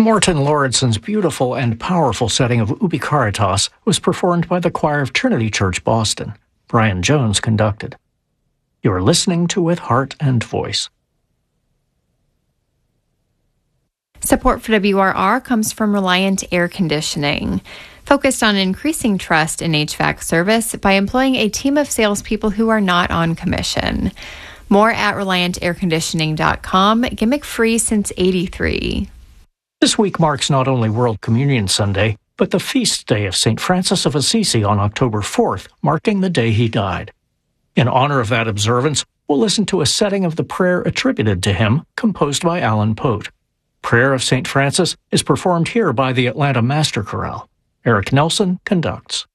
Morton Lauridsen's beautiful and powerful setting of Ubi Caritas was performed by the choir of Trinity Church, Boston. Brian Jones conducted. You're listening to With Heart and Voice. Support for WRR comes from Reliant Air Conditioning, focused on increasing trust in HVAC service by employing a team of salespeople who are not on commission. More at ReliantAirConditioning.com. Gimmick free since '83. This week marks not only World Communion Sunday, but the feast day of St. Francis of Assisi on October 4th, marking the day he died. In honor of that observance, we'll listen to a setting of the prayer attributed to him, composed by Alan Pote. Prayer of St. Francis is performed here by the Atlanta Master Chorale. Eric Nelson conducts.